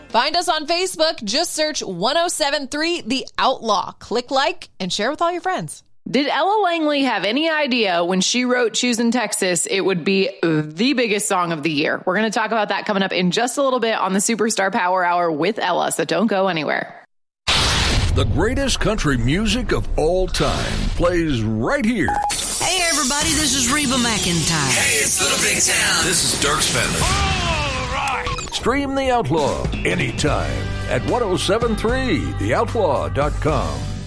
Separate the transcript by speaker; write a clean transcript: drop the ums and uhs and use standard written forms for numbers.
Speaker 1: Find us on Facebook. Just search 1073 The Outlaw. Click like and share with all your friends.
Speaker 2: Did Ella Langley have any idea when she wrote Choosing Texas it would be the biggest song of the year? We're going to talk about that coming up in just a little bit on the Superstar Power Hour with Ella, so don't go anywhere.
Speaker 3: The greatest country music of all time plays right here.
Speaker 4: Hey, everybody, this is Reba McEntire.
Speaker 5: Hey, it's Little Big Town. This is Dirk Bentley.
Speaker 3: All right. Stream The Outlaw anytime at 1073theoutlaw.com.